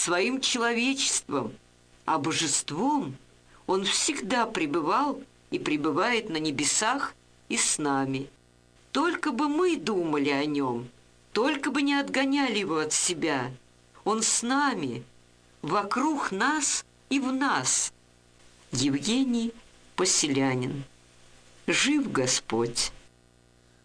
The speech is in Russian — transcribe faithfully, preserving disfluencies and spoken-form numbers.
своим человечеством, а божеством Он всегда пребывал и пребывает на небесах и с нами. Только бы мы думали о Нем, только бы не отгоняли Его от себя. Он с нами, вокруг нас и в нас. Евгений Поселянин. Жив Господь!